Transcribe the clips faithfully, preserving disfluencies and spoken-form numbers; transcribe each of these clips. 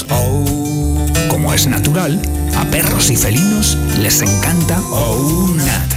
perros. Oh. Como es natural, a perros y felinos les encanta Oh Nat.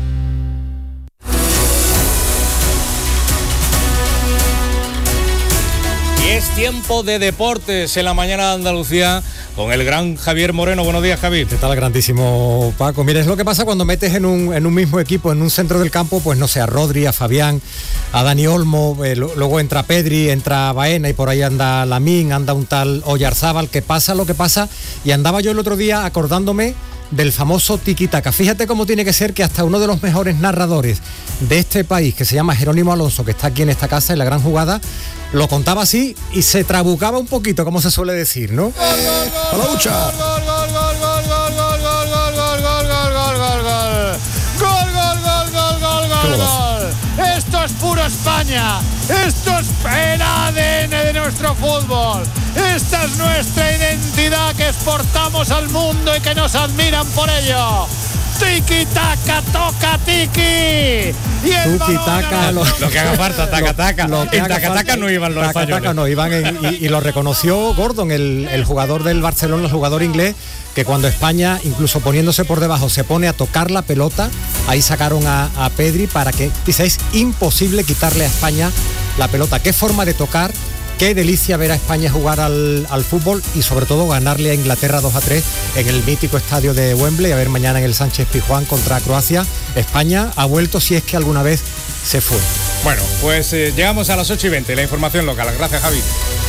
Y es tiempo de deportes en la mañana de Andalucía con el gran Javier Moreno. Buenos días, Javier. ¿Qué tal, grandísimo Paco? Mira, es lo que pasa cuando metes en un, en un mismo equipo, en un centro del campo, pues no sé, a Rodri, a Fabián, a Dani Olmo, eh, lo, luego entra Pedri, entra Baena y por ahí anda Lamín, anda un tal Oyarzábal, que pasa lo que pasa. Y andaba yo el otro día acordándome del famoso tiki-taka. Fíjate cómo tiene que ser que hasta uno de los mejores narradores de este país, que se llama Jerónimo Alonso, que está aquí en esta casa, en La Gran Jugada, lo contaba así y se trabucaba un poquito, como se suele decir, ¿no? ¡A la hucha! ¡Gol, gol, gol, gol, gol, gol, gol, gol, gol, gol, gol, gol, gol! ¡Gol, gol, gol, gol, gol, gol, gol! ¡Esto es puro España! ¡Esto es el A D N de nuestro fútbol! ¡Esta es nuestra identidad que exportamos al mundo y que nos admiran por ello! Tiki taka, toca tiki. Y el Tuki, taca, lo, lo que haga falta, taca, taca. Lo, lo en taca, taca no iban los taca, españoles. Taca no iban en, y, y lo reconoció Gordon, el, el jugador del Barcelona, el jugador inglés, que cuando España, incluso poniéndose por debajo, se pone a tocar la pelota, ahí sacaron a, a Pedri para que, dice, es imposible quitarle a España la pelota. Qué forma de tocar. Qué delicia ver a España jugar al, al fútbol y sobre todo ganarle a Inglaterra dos a tres en el mítico estadio de Wembley. A ver mañana en el Sánchez Pizjuán contra Croacia. España ha vuelto, si es que alguna vez se fue. Bueno, pues eh, llegamos a las ocho y veinte, la información local. Gracias, Javi.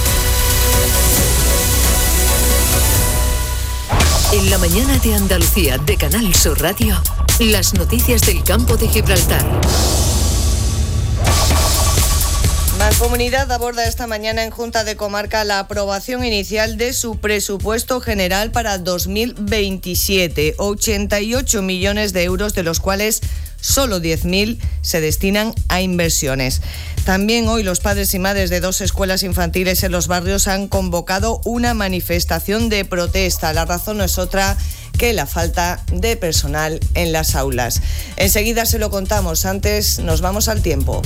En la mañana de Andalucía de Canal Sur Radio, las noticias del campo de Gibraltar. Mancomunidad aborda esta mañana en Junta de Comarca la aprobación inicial de su presupuesto general para dos mil veintisiete, ochenta y ocho millones de euros, de los cuales solo diez mil se destinan a inversiones. También hoy los padres y madres de dos escuelas infantiles en los barrios han convocado una manifestación de protesta. La razón no es otra que la falta de personal en las aulas. Enseguida se lo contamos, antes nos vamos al tiempo.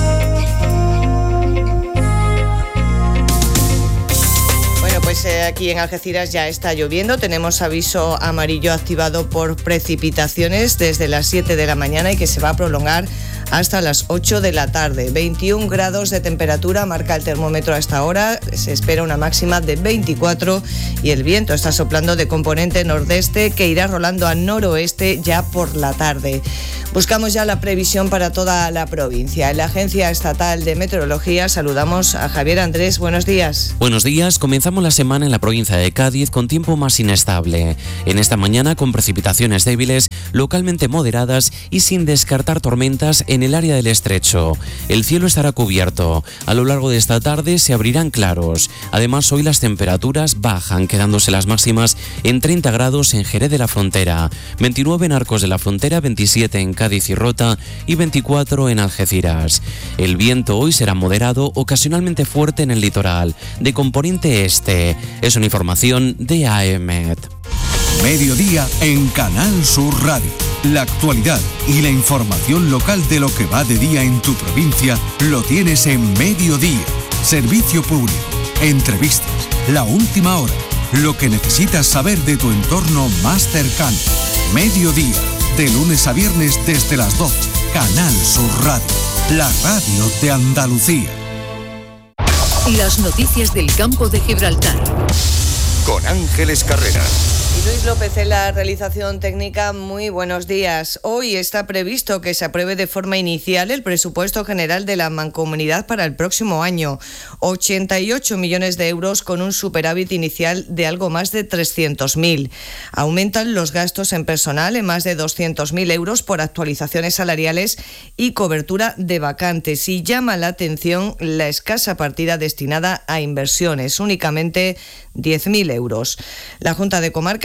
Pues eh, aquí en Algeciras ya está lloviendo, tenemos aviso amarillo activado por precipitaciones desde las siete de la mañana y que se va a prolongar hasta las ocho de la tarde. veintiún grados de temperatura marca el termómetro a esta hora, se espera una máxima de veinticuatro y el viento está soplando de componente nordeste que irá rolando al noroeste ya por la tarde. Buscamos ya la previsión para toda la provincia. En la Agencia Estatal de Meteorología saludamos a Javier Andrés. Buenos días. Buenos días. Comenzamos la semana en la provincia de Cádiz con tiempo más inestable. En esta mañana con precipitaciones débiles, localmente moderadas y sin descartar tormentas en el área del estrecho. El cielo estará cubierto. A lo largo de esta tarde se abrirán claros. Además, hoy las temperaturas bajan, quedándose las máximas en treinta grados en Jerez de la Frontera, veintinueve en Arcos de la Frontera, veintisiete en Cádiz y Rota y veinticuatro en Algeciras. El viento hoy será moderado, ocasionalmente fuerte en el litoral, de componente este. Es una información de A E M E T. Mediodía en Canal Sur Radio. La actualidad y la información local de lo que va de día en tu provincia lo tienes en Mediodía. Servicio público, entrevistas, la última hora, lo que necesitas saber de tu entorno más cercano. Mediodía, de lunes a viernes desde las doce. Canal Sur Radio, la radio de Andalucía. Las noticias del campo de Gibraltar. Con Ángeles Carreras. Y Luis López en la realización técnica. Muy buenos días. Hoy está previsto que se apruebe de forma inicial el presupuesto general de la Mancomunidad para el próximo año. ochenta y ocho millones de euros con un superávit inicial de algo más de trescientos mil. Aumentan los gastos en personal en más de doscientos mil euros por actualizaciones salariales y cobertura de vacantes. Y llama la atención la escasa partida destinada a inversiones, únicamente diez mil euros. La Junta de Comarca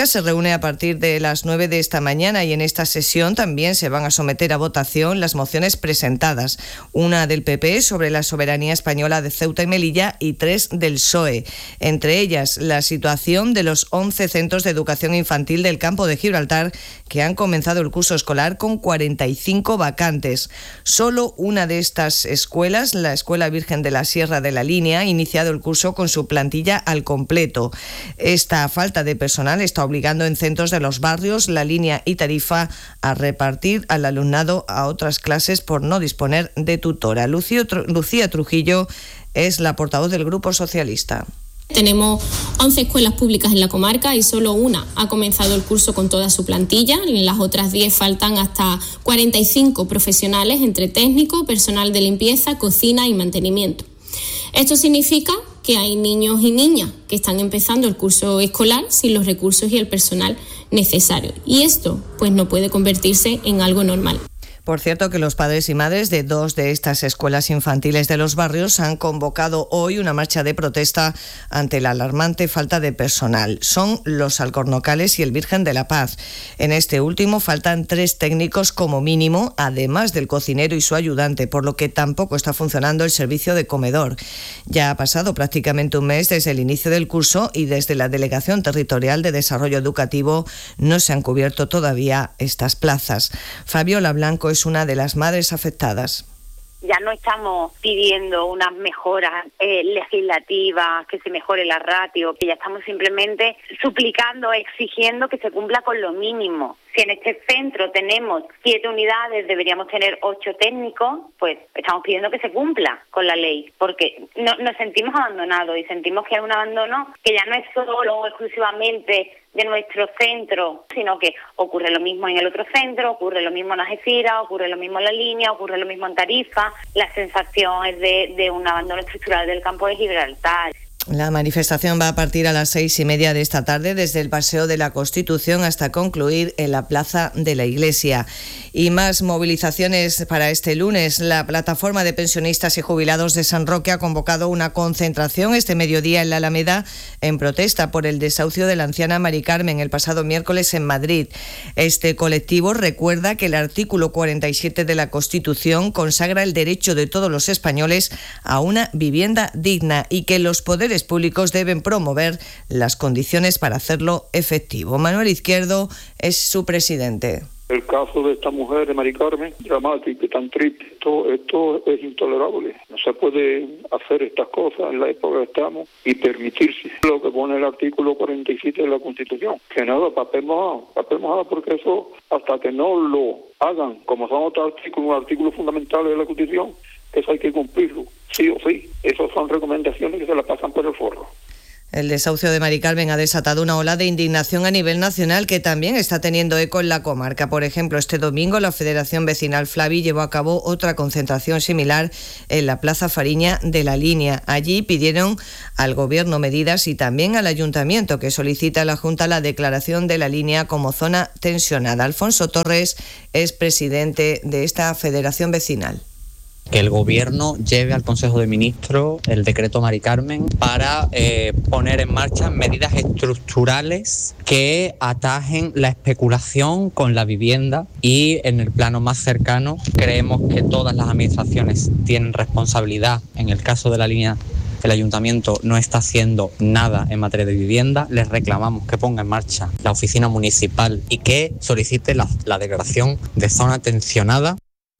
Política se reúne a partir de las nueve de esta mañana y en esta sesión también se van a someter a votación las mociones presentadas. Una del P P sobre la soberanía española de Ceuta y Melilla y tres del P S O E. Entre ellas, la situación de los once centros de educación infantil del campo de Gibraltar que han comenzado el curso escolar con cuarenta y cinco vacantes. Solo una de estas escuelas, la Escuela Virgen de la Sierra de la Línea, ha iniciado el curso con su plantilla al completo. Esta falta de personal está obligando en centros de los barrios La Línea y Tarifa a repartir al alumnado a otras clases por no disponer de tutora. Lucía, Lucía Trujillo es la portavoz del Grupo Socialista. Tenemos once escuelas públicas en la comarca y solo una ha comenzado el curso con toda su plantilla. En las otras diez faltan hasta cuarenta y cinco profesionales entre técnico, personal de limpieza, cocina y mantenimiento. Esto significa que hay niños y niñas que están empezando el curso escolar sin los recursos y el personal necesarios. Y esto pues no puede convertirse en algo normal. Por cierto, que los padres y madres de dos de estas escuelas infantiles de los barrios han convocado hoy una marcha de protesta ante la alarmante falta de personal. Son los Alcornocales y el Virgen de la Paz. En este último faltan tres técnicos como mínimo, además del cocinero y su ayudante, por lo que tampoco está funcionando el servicio de comedor. Ya ha pasado prácticamente un mes desde el inicio del curso y desde la Delegación Territorial de Desarrollo Educativo no se han cubierto todavía estas plazas. Fabiola Blanco es una de las madres afectadas. Ya no estamos pidiendo unas mejoras eh, legislativas, que se mejore la ratio, que ya estamos simplemente suplicando, exigiendo que se cumpla con lo mínimo. Si en este centro tenemos siete unidades, deberíamos tener ocho técnicos, pues estamos pidiendo que se cumpla con la ley, porque no, nos sentimos abandonados y sentimos que es un abandono que ya no es solo exclusivamente de nuestro centro, sino que ocurre lo mismo en el otro centro, ocurre lo mismo en Algeciras, ocurre lo mismo en La Línea, ocurre lo mismo en Tarifa. La sensación es de, de un abandono estructural del campo de Gibraltar. La manifestación va a partir a las seis y media de esta tarde desde el Paseo de la Constitución hasta concluir en la Plaza de la Iglesia. Y más movilizaciones para este lunes. La Plataforma de Pensionistas y Jubilados de San Roque ha convocado una concentración este mediodía en la Alameda en protesta por el desahucio de la anciana Mari Carmen el pasado miércoles en Madrid. Este colectivo recuerda que el artículo cuarenta y siete de la Constitución consagra el derecho de todos los españoles a una vivienda digna y que los poderes públicos deben promover las condiciones para hacerlo efectivo. Manuel Izquierdo es su presidente. El caso de esta mujer, de Mari Carmen, dramático y tan triste. Esto, esto es intolerable. No se puede hacer estas cosas en la época que estamos y permitirse lo que pone el artículo cuarenta y siete de la Constitución. Que nada, papel mojado, papel mojado, porque eso, hasta que no lo hagan, como son otros artículos, artículos fundamentales de la Constitución, eso hay que cumplirlo, sí o sí. Esas son recomendaciones que se las pasan por el forro. El desahucio de Mari Carmen ha desatado una ola de indignación a nivel nacional que también está teniendo eco en la comarca. Por ejemplo, este domingo la Federación Vecinal Flavi llevó a cabo otra concentración similar en la Plaza Fariña de La Línea. Allí pidieron al Gobierno medidas y también al Ayuntamiento, que solicita a la Junta la declaración de La Línea como zona tensionada. Alfonso Torres es presidente de esta Federación Vecinal. Que el Gobierno lleve al Consejo de Ministros el decreto Mari Carmen para eh, poner en marcha medidas estructurales que atajen la especulación con la vivienda y en el plano más cercano creemos que todas las administraciones tienen responsabilidad. En el caso de La Línea, el Ayuntamiento no está haciendo nada en materia de vivienda. Les reclamamos que ponga en marcha la oficina municipal y que solicite la, la declaración de zona tensionada.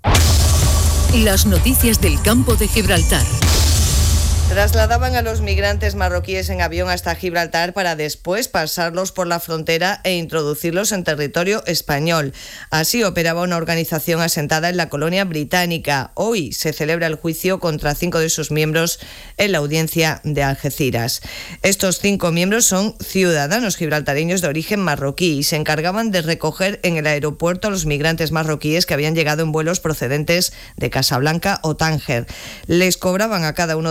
Las noticias del campo de Gibraltar. Trasladaban a los migrantes marroquíes en avión hasta Gibraltar para después pasarlos por la frontera e introducirlos en territorio español. Así operaba una organización asentada en la colonia británica. Hoy se celebra el juicio contra cinco de sus miembros en la audiencia de Algeciras. Estos cinco miembros son ciudadanos gibraltareños de origen marroquí y se encargaban de recoger en el aeropuerto a los migrantes marroquíes que habían llegado en vuelos procedentes de Casablanca o Tánger. Les cobraban a cada uno de ellos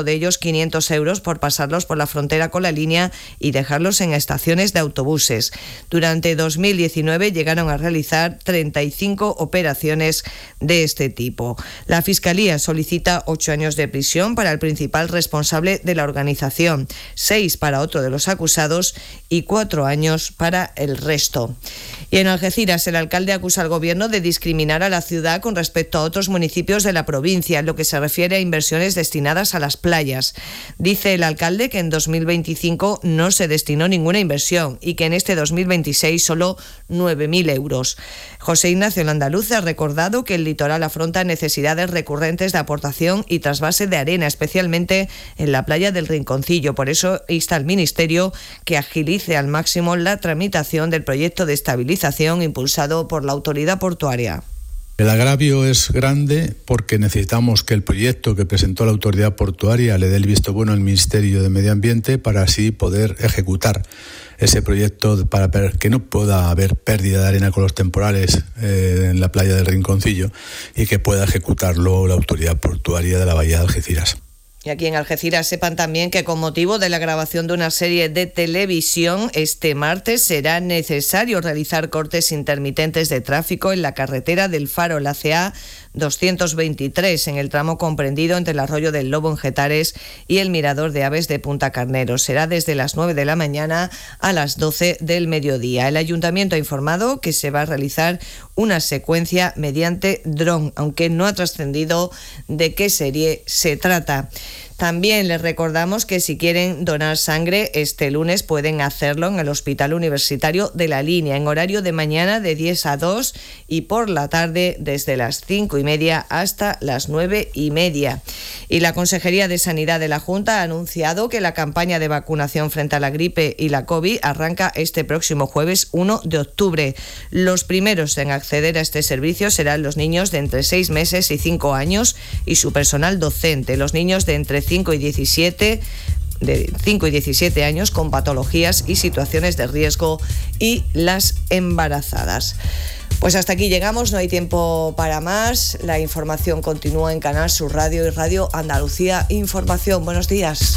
quinientos euros por pasarlos por la frontera con la línea y dejarlos en estaciones de autobuses. Durante dos mil diecinueve llegaron a realizar treinta y cinco operaciones de este tipo. La Fiscalía solicita ocho años de prisión para el principal responsable de la organización, seis para otro de los acusados y cuatro años para el resto. Y en Algeciras, el alcalde acusa al gobierno de discriminar a la ciudad con respecto a otros municipios de la provincia, en lo que se refiere a inversiones destinadas a las playas. Dice el alcalde que en dos mil veinticinco no se destinó ninguna inversión y que en este dos mil veintiséis solo nueve mil euros. José Ignacio Landaluz ha recordado que el litoral afronta necesidades recurrentes de aportación y trasvase de arena, especialmente en la playa del Rinconcillo. Por eso insta al Ministerio que agilice al máximo la tramitación del proyecto de estabilización impulsado por la autoridad portuaria. El agravio es grande porque necesitamos que el proyecto que presentó la autoridad portuaria le dé el visto bueno al Ministerio de Medio Ambiente para así poder ejecutar ese proyecto, para que no pueda haber pérdida de arena con los temporales eh, en la playa del Rinconcillo y que pueda ejecutarlo la autoridad portuaria de la Bahía de Algeciras. Y aquí en Algeciras sepan también que con motivo de la grabación de una serie de televisión este martes será necesario realizar cortes intermitentes de tráfico en la carretera del Faro, la C A doscientos veintitrés, en el tramo comprendido entre el Arroyo del Lobo en Getares y el Mirador de Aves de Punta Carnero. Será desde las nueve de la mañana a las doce del mediodía. El Ayuntamiento ha informado que se va a realizar una secuencia mediante dron, aunque no ha trascendido de qué serie se trata. También les recordamos que si quieren donar sangre este lunes pueden hacerlo en el Hospital Universitario de la Línea, en horario de mañana de diez a dos y por la tarde desde las cinco y media hasta las nueve y media. Y la Consejería de Sanidad de la Junta ha anunciado que la campaña de vacunación frente a la gripe y la COVID arranca este próximo jueves uno de octubre. Los primeros en acceder a este servicio serán los niños de entre seis meses y cinco años y su personal docente, los niños de entre cinco y diecisiete de cinco y diecisiete años con patologías y situaciones de riesgo y las embarazadas. Pues hasta aquí llegamos, no hay tiempo para más. La información continúa en Canal Sur Radio y Radio Andalucía Información. Buenos días.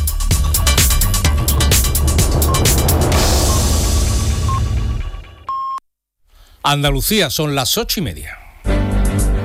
Andalucía, son las ocho y media.